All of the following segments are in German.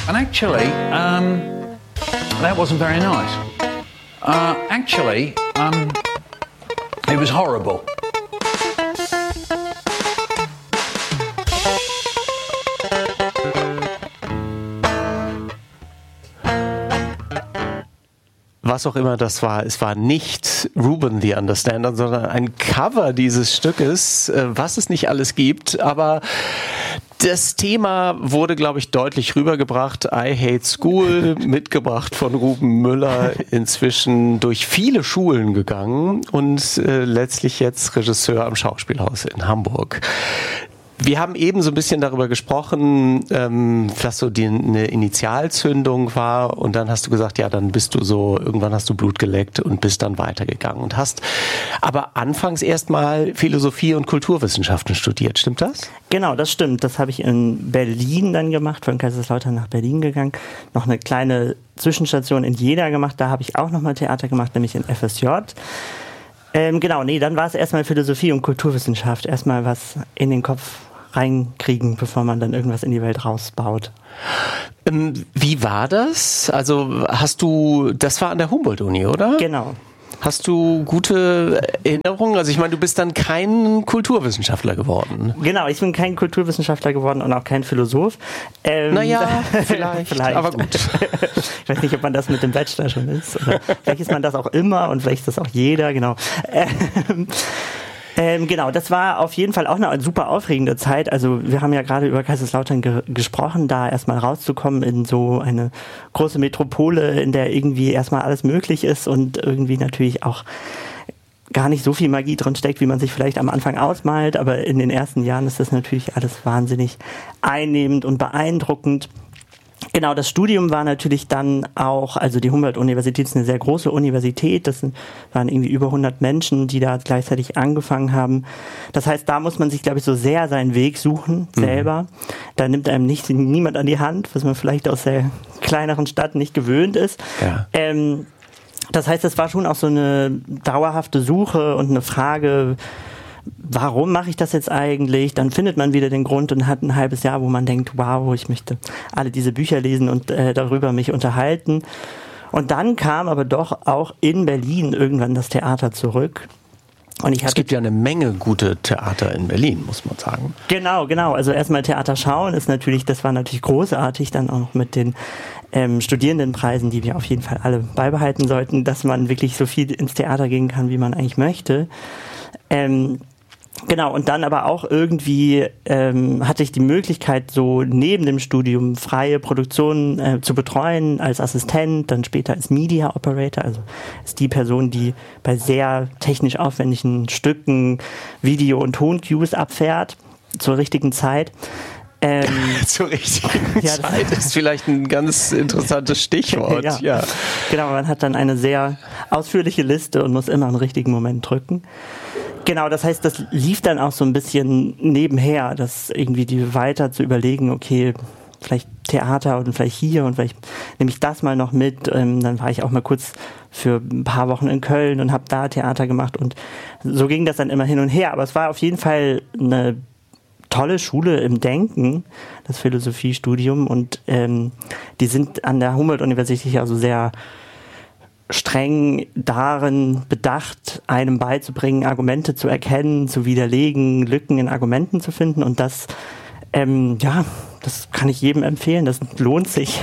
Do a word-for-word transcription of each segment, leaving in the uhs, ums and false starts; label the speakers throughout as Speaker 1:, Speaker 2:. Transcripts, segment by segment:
Speaker 1: And actually, um, that wasn't very nice. Uh, actually, um, it was horrible.
Speaker 2: Was auch immer das war, es war nicht Ruben the Understander, sondern ein Cover dieses Stückes, was es nicht alles gibt, aber das Thema wurde, glaube ich, deutlich rübergebracht. I Hate School, mitgebracht von Ruben Müller, inzwischen durch viele Schulen gegangen und äh, letztlich jetzt Regisseur am Schauspielhaus in Hamburg. Wir haben eben so ein bisschen darüber gesprochen, ähm, was so die, eine Initialzündung war, und dann hast du gesagt, ja, dann bist du so, irgendwann hast du Blut geleckt und bist dann weitergegangen und hast aber anfangs erstmal Philosophie und Kulturwissenschaften studiert, stimmt das?
Speaker 3: Genau, das stimmt. Das habe ich in Berlin dann gemacht, von Kaiserslautern nach Berlin gegangen, noch eine kleine Zwischenstation in Jena gemacht, da habe ich auch nochmal Theater gemacht, nämlich in F S J. Ähm, genau, nee, dann war es erstmal Philosophie und Kulturwissenschaft, erstmal was in den Kopf reinkriegen, bevor man dann irgendwas in die Welt rausbaut.
Speaker 2: Ähm, wie war das? Also hast du, das war an der Humboldt-Uni, oder?
Speaker 3: Genau.
Speaker 2: Hast du gute Erinnerungen? Also ich meine, du bist dann kein Kulturwissenschaftler geworden.
Speaker 3: Genau, ich bin kein Kulturwissenschaftler geworden und auch kein Philosoph. Ähm,
Speaker 2: naja, vielleicht, vielleicht, aber gut.
Speaker 3: Ich weiß nicht, ob man das mit dem Bachelor schon ist. Oder vielleicht ist man das auch immer und vielleicht ist das auch jeder, genau. Ähm, Ähm, genau, das war auf jeden Fall auch eine super aufregende Zeit. Also wir haben ja gerade über Kaiserslautern ge- gesprochen, da erstmal rauszukommen in so eine große Metropole, in der irgendwie erstmal alles möglich ist und irgendwie natürlich auch gar nicht so viel Magie drin steckt, wie man sich vielleicht am Anfang ausmalt. Aber in den ersten Jahren ist das natürlich alles wahnsinnig einnehmend und beeindruckend. Genau, das Studium war natürlich dann auch, also die Humboldt-Universität ist eine sehr große Universität, das waren irgendwie über hundert Menschen, die da gleichzeitig angefangen haben. Das heißt, da muss man sich, glaube ich, so sehr seinen Weg suchen, selber. Mhm. Da nimmt einem nicht, niemand an die Hand, was man vielleicht aus der kleineren Stadt nicht gewöhnt ist. Ja. Ähm, das heißt, es war schon auch so eine dauerhafte Suche und eine Frage, warum mache ich das jetzt eigentlich? Dann findet man wieder den Grund und hat ein halbes Jahr, wo man denkt, wow, ich möchte alle diese Bücher lesen und äh, darüber mich unterhalten. Und dann kam aber doch auch in Berlin irgendwann das Theater zurück. Und ich hatte,
Speaker 2: es gibt ja eine Menge gute Theater in Berlin, muss man sagen.
Speaker 3: Genau, genau. Also erstmal Theater schauen ist natürlich, das war natürlich großartig, dann auch noch mit den ähm, Studierendenpreisen, die wir auf jeden Fall alle beibehalten sollten, dass man wirklich so viel ins Theater gehen kann, wie man eigentlich möchte. Ähm, Genau, und dann aber auch irgendwie ähm, hatte ich die Möglichkeit, so neben dem Studium freie Produktionen äh, zu betreuen, als Assistent, dann später als Media Operator, also ist die Person, die bei sehr technisch aufwendigen Stücken Video- und Toncues abfährt, zur richtigen Zeit.
Speaker 2: Ähm, zur richtigen ja, Zeit ist vielleicht ein ganz interessantes Stichwort. ja. ja,
Speaker 3: genau, man hat dann eine sehr ausführliche Liste und muss immer im richtigen Moment drücken. Genau, das heißt, das lief dann auch so ein bisschen nebenher, das irgendwie die weiter zu überlegen, okay, vielleicht Theater und vielleicht hier und vielleicht nehme ich das mal noch mit. Ähm, dann war ich auch mal kurz für ein paar Wochen in Köln und habe da Theater gemacht und so ging das dann immer hin und her. Aber es war auf jeden Fall eine tolle Schule im Denken, das Philosophiestudium, und ähm, die sind an der Humboldt-Universität also sehr streng darin bedacht, einem beizubringen, Argumente zu erkennen, zu widerlegen, Lücken in Argumenten zu finden, und das, ähm, ja, das kann ich jedem empfehlen, das lohnt sich.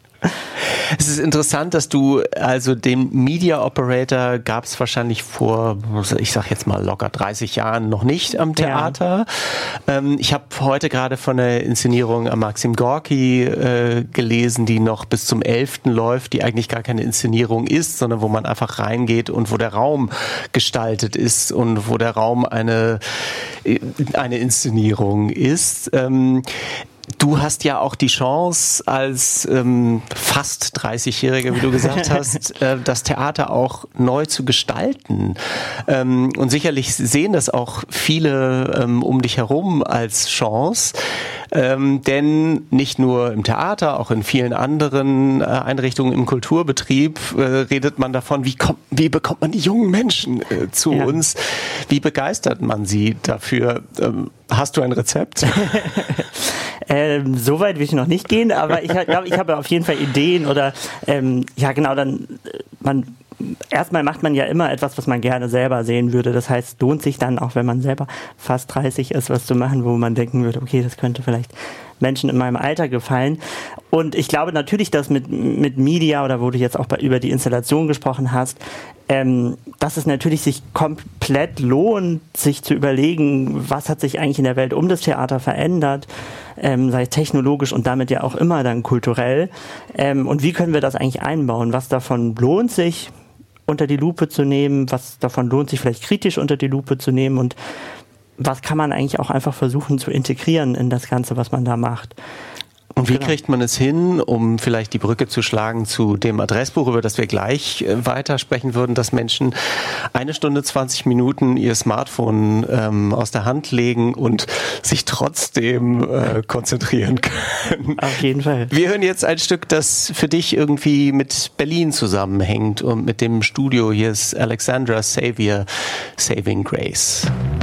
Speaker 2: Es ist interessant, dass du, also den Media Operator gab es wahrscheinlich vor, ich sag jetzt mal locker dreißig Jahren noch nicht am Theater. Ja. Ähm, ich habe heute gerade von der Inszenierung am Maxim Gorki äh, gelesen, die noch bis zum elften läuft, die eigentlich gar keine Inszenierung ist, sondern wo man einfach reingeht und wo der Raum gestaltet ist und wo der Raum eine, eine Inszenierung ist. Ähm, Du hast ja auch die Chance als ähm, fast dreißigjähriger, wie du gesagt hast, äh, das Theater auch neu zu gestalten. Ähm, und sicherlich sehen das auch viele ähm, um dich herum als Chance. Ähm, denn nicht nur im Theater, auch in vielen anderen äh, Einrichtungen im Kulturbetrieb äh, redet man davon, wie, kommt, wie bekommt man die jungen Menschen äh, zu ja. uns? Wie begeistert man sie dafür? Ähm, hast du ein Rezept?
Speaker 3: Ähm, so weit will ich noch nicht gehen, aber ich glaube, ich habe auf jeden Fall Ideen oder ähm, ja genau, dann man erstmal macht man ja immer etwas, was man gerne selber sehen würde. Das heißt, lohnt sich dann auch, wenn man selber fast dreißig ist, was zu machen, wo man denken würde, okay, das könnte vielleicht Menschen in meinem Alter gefallen. Und ich glaube natürlich, dass mit, mit Media oder wo du jetzt auch bei, über die Installation gesprochen hast, ähm, dass es natürlich sich komplett lohnt, sich zu überlegen, was hat sich eigentlich in der Welt um das Theater verändert, ähm, sei es technologisch und damit ja auch immer dann kulturell. Ähm, und wie können wir das eigentlich einbauen? Was davon lohnt sich unter die Lupe zu nehmen? Was davon lohnt sich vielleicht kritisch unter die Lupe zu nehmen? Und was kann man eigentlich auch einfach versuchen zu integrieren in das Ganze, was man da macht?
Speaker 2: Und wie kriegt man es hin, um vielleicht die Brücke zu schlagen zu dem Adressbuch, über das wir gleich äh, weitersprechen würden, dass Menschen eine Stunde, zwanzig Minuten ihr Smartphone ähm, aus der Hand legen und sich trotzdem äh, konzentrieren können?
Speaker 3: Auf jeden Fall.
Speaker 2: Wir hören jetzt ein Stück, das für dich irgendwie mit Berlin zusammenhängt und mit dem Studio. Hier ist Alexandra Xavier, Saving Grace.